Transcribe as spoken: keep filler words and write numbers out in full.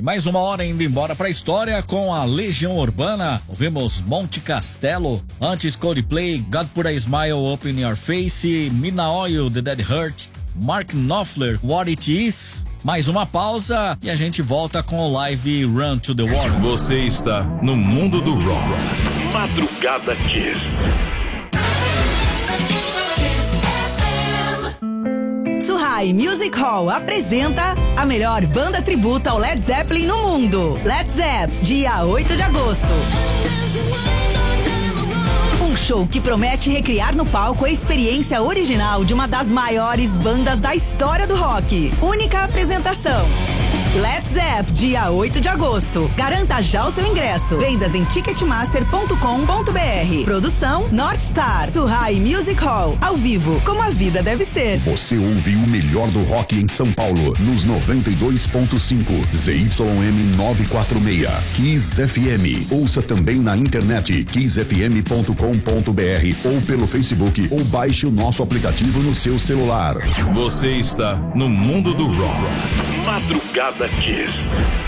Mais uma hora indo embora pra história com a Legião Urbana. Ouvimos Monte Castelo, antes Coldplay, God Put a Smile Up in Your Face, Mina Oil, The Dead Hurt, Mark Knopfler, What It Is. Mais uma pausa e a gente volta com o live Run to the Water. Você está no mundo do rock. Madrugada Kiss. Surrai Music Hall apresenta a melhor banda tributo ao Led Zeppelin no mundo. Led Zepp, dia oito de agosto. Um show que promete recriar no palco a experiência original de uma das maiores bandas da história do rock. Única apresentação. Led Zepp, dia oito de agosto. Garanta já o seu ingresso. Vendas em ticketmaster ponto com ponto br. Produção North Star. Surrai Music Hall. Ao vivo, como a vida deve ser. Você ouve o melhor do rock em São Paulo, nos noventa e dois ponto cinco, Z Y M novecentos e quarenta e seis, Kiss F M. Ouça também na internet, kiss f m ponto com ponto br ou pelo Facebook, ou baixe o nosso aplicativo no seu celular. Você está no mundo do rock. Madrugada Kiss.